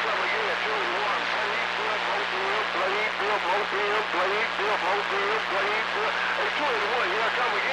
Hey, 2 to 1, here I come again.